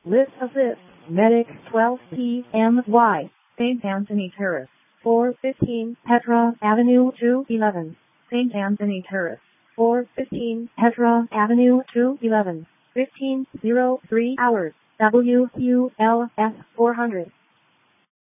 List assist. Medic 12 PMY. St. Anthony Terrace. 415 Petra Avenue 211. St. Anthony Terrace. 415 Petra Avenue 211. 1503 hours. WQLS 400.